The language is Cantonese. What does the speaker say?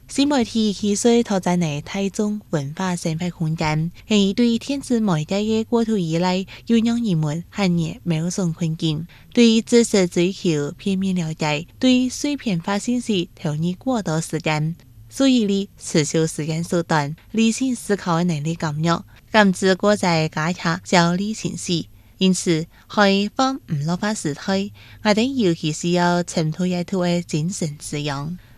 新媒體其實拓展嘅大眾文化生活空間，係對電子媒體嘅過度依賴，又讓人們陷入某種困境。對知識追求片面了解，對碎片化信息投入過多時間，所以你持續時間縮短，理性思考嘅能力減弱，甚至過在加強焦慮情緒。因此，喺防唔落法時代，我哋尤其需要滲透一套嘅精神滋養。